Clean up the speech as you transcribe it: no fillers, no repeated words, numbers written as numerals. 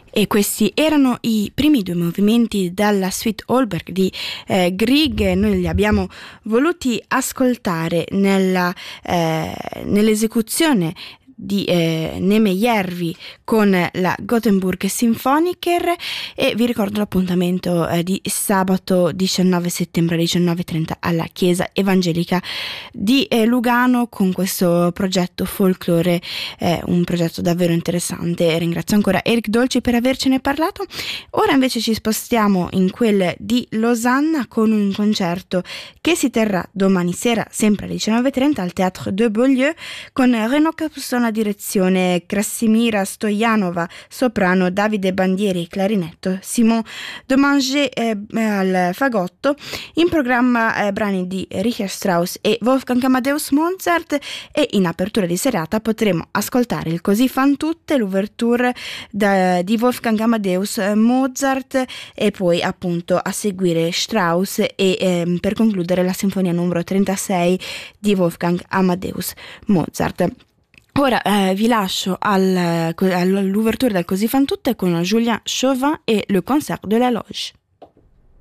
E questi erano i primi due movimenti dalla suite Holberg di Grieg. Noi li abbiamo voluti ascoltare nell'esecuzione di Nemejärvi con la Gothenburg Symphoniker, e vi ricordo l'appuntamento di sabato 19 settembre alle 19:30 alla Chiesa Evangelica di Lugano con questo progetto folklore, un progetto davvero interessante. Ringrazio ancora Eric Dolci per avercene parlato. Ora invece ci spostiamo in quel di Losanna con un concerto che si terrà domani sera sempre alle 19:30 al Théâtre de Beaulieu con Renaud Capuçon alla direzione, Krassimira Stojanova soprano, Davide Bandieri clarinetto, Simon Domanger al fagotto. In programma brani di Richard Strauss e Wolfgang Amadeus Mozart, e in apertura di serata potremo ascoltare il Così fan tutte, l'ouverture di Wolfgang Amadeus Mozart, e poi appunto a seguire Strauss e per concludere la sinfonia numero 36 di Wolfgang Amadeus Mozart. Ora vi lascio all'ouverture del Così fan tutte con Julien Chauvin e Le Concert de la Loge.